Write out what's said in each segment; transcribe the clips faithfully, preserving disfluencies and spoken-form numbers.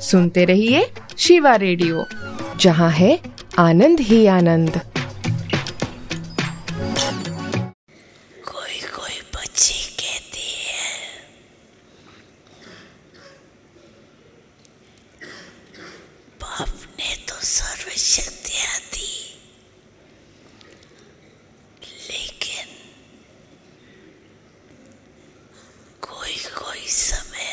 सुनते रहिए शिवा रेडियो, जहाँ है आनंद ही आनंद। कोई कोई बच्चे कहते हैं बाप ने तो सर्वशक्तियां दी, लेकिन कोई कोई समय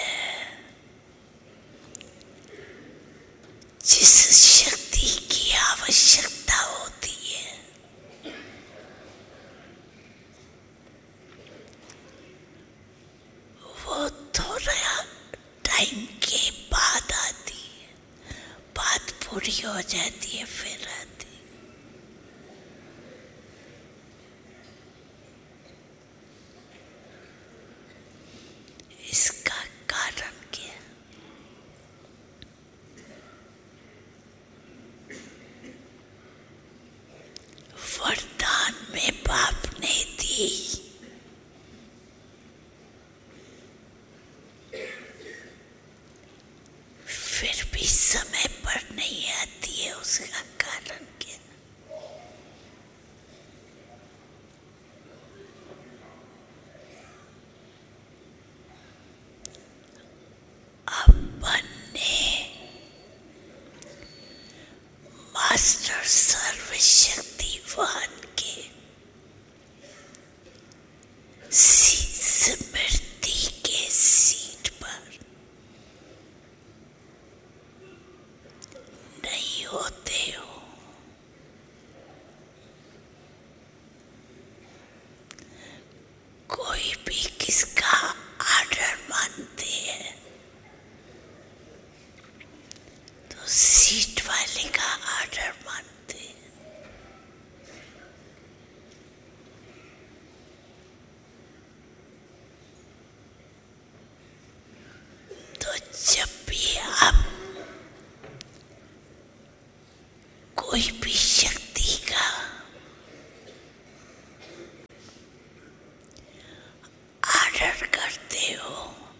जिस शक्ति की आवश्यकता होती है वो थोड़ा टाइम के बाद आती है, बात पूरी हो जाती है फिर आती। इसका कारण क्या? वरदान में बाप ने दी, फिर भी समय पर नहीं आती है, उसका कारण क्या? अपन ने मास्टर सर्वशक्तिवान के स्मृति के सीट पर नहीं होते हो। कोई भी किसका आर्डर मानते हैं तो सीट वाले का आर्डर मानते हैं। तो जब भी आप कोई भी शक्ति का आर्डर करते हो,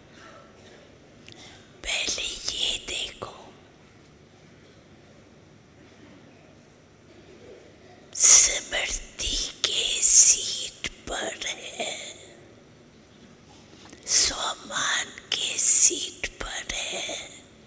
पहले ये देखो स्मृति